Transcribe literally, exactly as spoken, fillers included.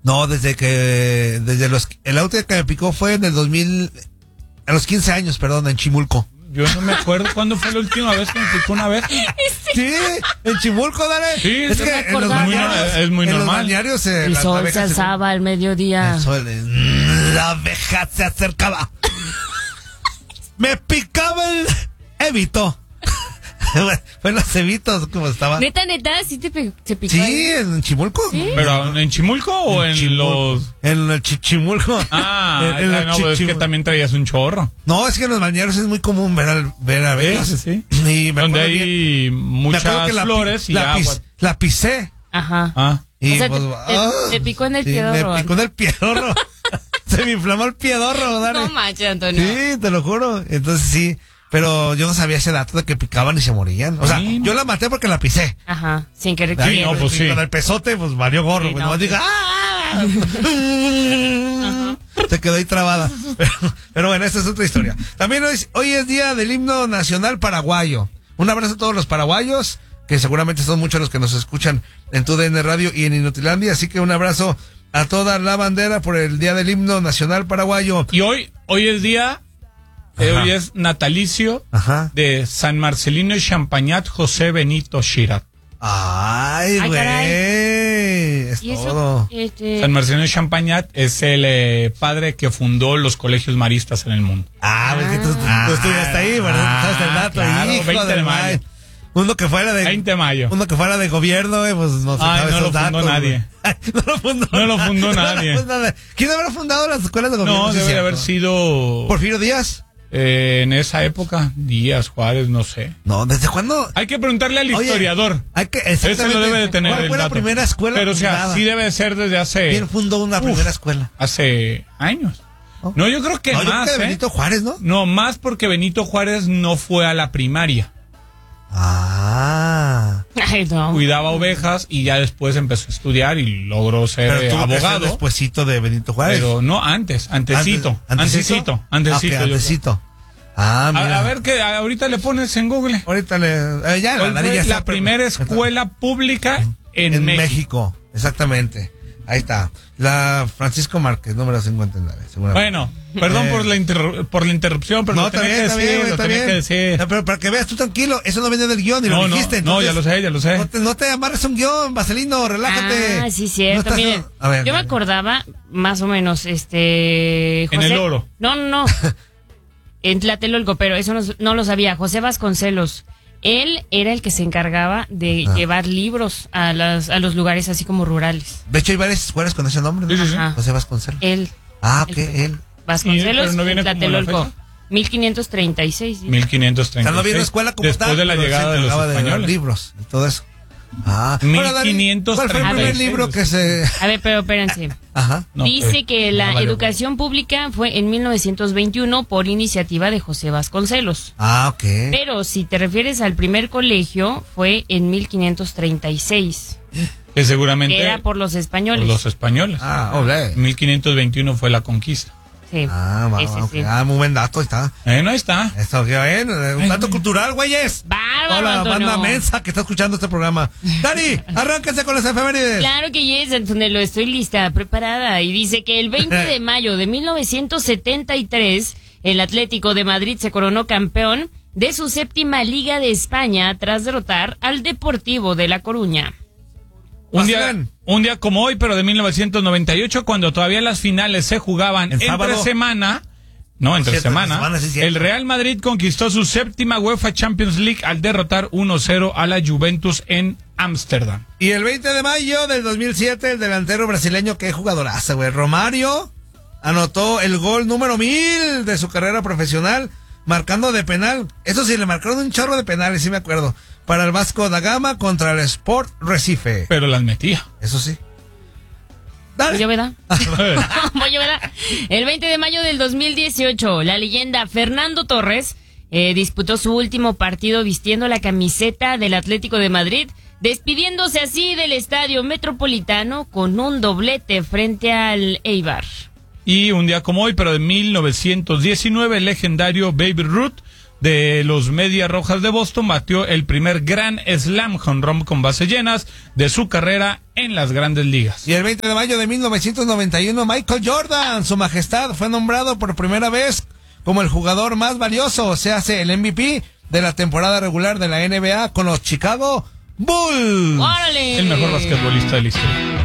No, desde que, desde los, el auto que me picó fue en el dos mil, a los quince años, perdón, en Chimulco. Yo no me acuerdo cuándo fue la última vez que me picó una vez. Sí, en Chimulco, dale. Sí, es sí, que en los balnearios, es muy en normal. los balnearios eh, El la, sol la se abeja alzaba al mediodía. El sol, eh, la abeja se acercaba. Me picaba el evito. Fue los cebitos, como estaba. Neta, neta, sí te pe- se picó. Sí, ahí? en Chimulco. ¿Sí? ¿Pero en Chimulco o en, Chimulco. los...? En el Chichimulco. Ah, en, en ah, el no, pues es que Chichimulco. también traías un chorro. No, es que en los balnearios es muy común ver, al, ver abejas. Sí, sí, Y me Donde acuerdo hay bien- me acuerdo muchas que la pi- flores y la, agua. pis- la pisé. Ajá. Ah, Y O sea, pues, te- te- ah, te picó en el sí, piedorro. Me picó en el piedorro. Se me inflamó el piedorro, dale. No manches, Antonio. Sí, te lo juro. Entonces sí, pero yo no sabía ese dato de que picaban y se morían. O sea, Sí. yo la maté porque la pisé. Ajá, sin querer Sí, queriendo. no, pues Y sí. con el pesote, pues valió gorro. Sí, pues no, nomás pues. diga, ¡ah! Se quedó ahí trabada. Pero, pero bueno, esta es otra historia. También hoy, hoy es día del himno nacional paraguayo. Un abrazo a todos los paraguayos, que seguramente son muchos los que nos escuchan en tu D N Radio y en Inutilandia. Así que un abrazo a toda la bandera por el día del himno nacional paraguayo. y hoy, hoy es día, eh, Ajá. hoy es natalicio Ajá. de San Marcelino y Champagnat José Benito Chirat. Ay, Ay, güey. caray. Es Y eso, todo. este, San Marcelino y Champagnat es el eh, padre que fundó los colegios maristas en el mundo. Ah, pues que tú, tú estudiaste ahí, ¿verdad? Tú sabes el dato. claro, hijo veinte de mayo. mayo. Uno que fuera de... veinte de mayo. Uno que fuera de gobierno, güey, pues no se Ay, sabe no esos lo fundó datos, nadie. güey. No lo fundó. No lo fundó No lo nadie. fundó nadie. ¿Quién habrá fundado las escuelas de gobierno? No, Sí, debe de cierto. haber sido ¿Porfirio Díaz? eh, en esa época, Díaz, Juárez, no sé. No, ¿desde cuándo? Hay que preguntarle al Oye, historiador. Hay que, Ese exactamente. lo debe de tener ¿Cuál el fue la dato. primera escuela Pero o sea, fundada? sí debe de ser desde hace ¿Quién fundó una Uf. primera escuela? hace años. ¿No? No, yo creo que No, yo más, creo que de ¿eh? Benito Juárez, ¿no? No, más porque Benito Juárez no fue a la primaria. Ah. Ay, no. Cuidaba ovejas y ya después empezó a estudiar y logró ser Pero eh, tuvo que ser abogado. despuesito de Benito Juárez. Pero no antes, antesito. Antes- Antesito. Ah, Antesito. ok, yo creo. antesito. Ah, mira. A, a ver que ahorita le pones en Google. Ahorita le... eh, ya, ¿Cuál la, fue ya la está, primera pero- escuela pública en, en México? México. Exactamente. Ahí está. La Francisco Márquez, número cincuenta y nueve, seguramente. Bueno, perdón Eh. por la interru- por la interrupción, pero no, lo está tenía bien, que está decir, bien, güey, lo está tenía bien. que decir. No, pero para que veas tú tranquilo, eso no viene del guión, y lo No, no, dijiste. no, ya entonces, lo sé, ya lo sé. No te, no te amarres un guión, Vaselino, relájate. Ah, sí, No cierto. estás- Miren, a ver, yo me a ver. acordaba más o menos, este... En el oro. No, no, no. En Tlatelolco, pero eso no, no lo sabía. José Vasconcelos. Él era el que se encargaba de Ah. llevar libros a, las, a los lugares así como rurales. De hecho, hay varias escuelas con ese nombre, ¿no? Sí, sí, sí. Ajá. José Vasconcelos. Él, Ah, ok, él. Vasconcelos, pero no viene en como la Tlatelolco. fecha. mil quinientos treinta y seis. mil quinientos O treinta. sea, no viene escuela como después tal, de la pero llegada se de los encargaba españoles. libros y todo eso. Ah, mil Ahora, Dani, quinientos ¿cuál fue el treinta y primer seis, libro que se...? A ver, pero espérense. Ajá. No, Dice eh, que la no valió. educación pública fue en mil novecientos veintiuno por iniciativa de José Vasconcelos. Ah, ok. Pero si te refieres al primer colegio, fue en mil quinientos treinta y seis, que seguramente que era por los por españoles. los españoles. Ah, ole. mil quinientos veintiuno fue la conquista. Sí. Ah, va, Ese va, ok. sí. Ah, muy buen dato, ahí está. Eh, no, ahí está. Esto, qué bien, eh, un Ay, dato ay. cultural, güeyes. Bárbaro, Toda la Antonio. banda mensa que está escuchando este programa. Dani, arránquese con las efemérides. Claro que yes, Antonello, estoy lista, preparada. Y dice que el veinte de mayo de mil novecientos setenta y tres, el Atlético de Madrid se coronó campeón de su séptima Liga de España tras derrotar al Deportivo de La Coruña. Un día, Pastrán. un día como hoy, pero de mil novecientos noventa y ocho, cuando todavía las finales se jugaban ¿En entre sábado? semana. No, entre Cierto, semana. entre semana, sí, cierto. El Real Madrid conquistó su séptima UEFA Champions League al derrotar uno cero a la Juventus en Ámsterdam. Y el veinte de mayo del dos mil siete, el delantero brasileño, qué jugadorazo, güey. Romario anotó el gol número mil de su carrera profesional, marcando de penal. Eso sí, le marcaron un chorro de penales, sí me acuerdo. Para el Vasco da Gama contra el Sport Recife. Pero las metía. Eso sí. Dale. Voy yo, ¿verdad? Voy yo, ¿verdad? El veinte de mayo del dos mil dieciocho, la leyenda Fernando Torres eh, disputó su último partido vistiendo la camiseta del Atlético de Madrid, despidiéndose así del Estadio Metropolitano con un doblete frente al Eibar. Y un día como hoy, pero de mil novecientos diecinueve, el legendario Baby Ruth de los Medias Rojas de Boston, batió el primer Grand Slam home run con bases llenas de su carrera en las Grandes Ligas. Y el veinte de mayo de mil novecientos noventa y uno, Michael Jordan, su majestad, fue nombrado por primera vez como el jugador más valioso, o sea, el M V P de la temporada regular de la N B A con los Chicago Bulls. ¡Órale! El mejor basquetbolista de la historia.